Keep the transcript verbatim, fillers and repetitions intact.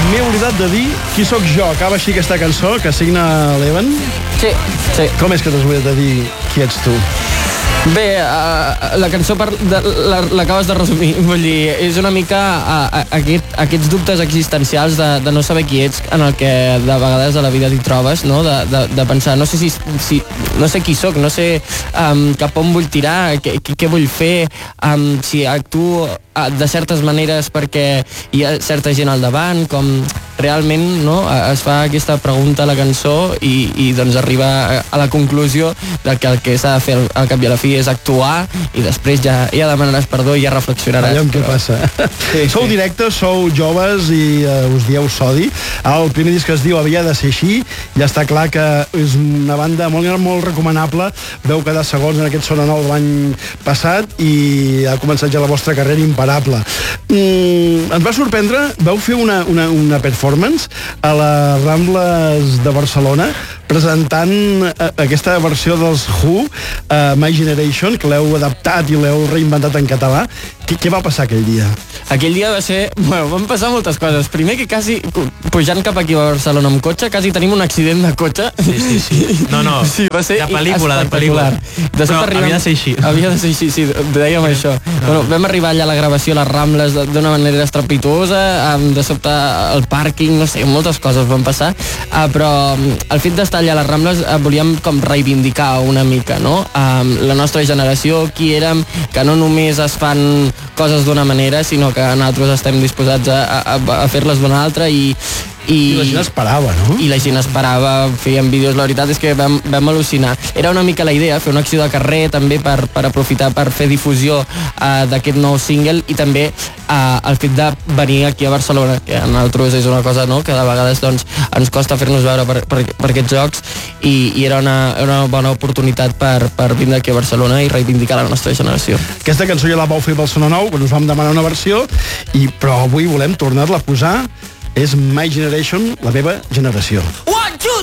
m'he oblidat de dir qui sóc jo. Acaba així aquesta cançó que signa l'Evan. Sí, sí. Com és que t'has oblidat de dir qui ets tu? Bé, uh, la cançó per, de, la, l'acabes de resumir, vull dir, és una mica uh, aquest, aquests dubtes existencials de, de no saber qui ets, en el que de vegades a la vida t'hi trobes, no? De, de, de pensar, no sé si, si no sé qui sóc, no sé um, cap on vull tirar, què, què vull fer, um, si actuo uh, de certes maneres perquè hi ha certa gent al davant, com realment, no? Es fa aquesta pregunta a la cançó i, i doncs arriba a, a la conclusió de que el que s'ha de fer al, al cap i a la fi és actuar i després ja, ja demanaràs perdó i ja reflexionaràs. Allò què passa. Sí, sou sí. directes, sou joves i uh, us dieu Sodi. El primer disc es diu Havia de ser així. Ja està clar que és una banda molt, molt recomanable. Veu quedar segons en aquest Sona Nou de l'any passat i ha començat ja la vostra carrera imparable. Mm, ens va sorprendre, veu fer una, una, una performance a les Rambles de Barcelona presentant uh, aquesta versió dels Who, uh, My Generation, que l'heu adaptat i l'heu reinventat en català. Què, què va passar aquell dia? Aquell dia va ser... Bueno, van passar moltes coses. Primer que quasi, pujant cap aquí a Barcelona amb cotxe, quasi tenim un accident de cotxe. Sí, sí, sí. No, no. Sí, va ser de pel·lícula, de pel·lícula. De Però arribem... havia de ser així. Havia de ser així, sí, dèiem sí. això. No. Bueno, vam arribar allà a la gravació a les Rambles d'una manera estrepitosa, de sobte el pàrquing, no sé, moltes coses van passar, uh, però el fet d'estar allà a les Rambles uh, volíem com reivindicar una mica, no? Um, la nostra generació, qui érem, que no només es fan coses d'una manera, sinó que nosaltres estem disposats a, a, a fer-les d'una altra i I, I la gent esperava, no? I la gent esperava, feien vídeos, la veritat és que vam, vam al·lucinar. Era una mica la idea, fer una acció de carrer també per, per aprofitar, per fer difusió uh, d'aquest nou single i també uh, el fet de venir aquí a Barcelona, que a nosaltres és una cosa, no?, que de vegades doncs, ens costa fer-nos veure per, per, per aquests jocs i, i era una, una bona oportunitat per, per vindre aquí a Barcelona i reivindicar la nostra generació. Aquesta cançó ja la vau fer pel Sona Nou, quan us vam demanar una versió, i, però avui volem tornar-la a posar. És My Generation, la meva generació. What?